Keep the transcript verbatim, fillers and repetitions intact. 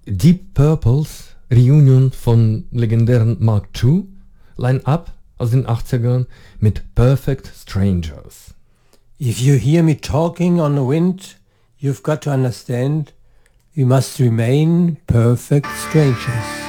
Deep Purples Reunion von legendären Mark zwei Line-Up aus den achtzigern mit Perfect Strangers. If you hear me talking on the wind, you've got to understand, we must remain perfect strangers.